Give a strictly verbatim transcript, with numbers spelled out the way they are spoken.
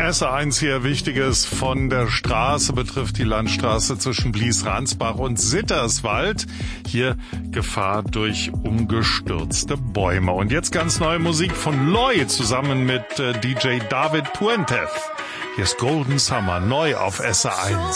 S A eins hier Wichtiges von der Straße betrifft die Landstraße zwischen Blies-Ransbach und Sitterswald. Hier Gefahr durch umgestürzte Bäume. Und jetzt ganz neue Musik von Loy zusammen mit äh, D J David Puentez. Hier ist Golden Summer neu auf S A eins.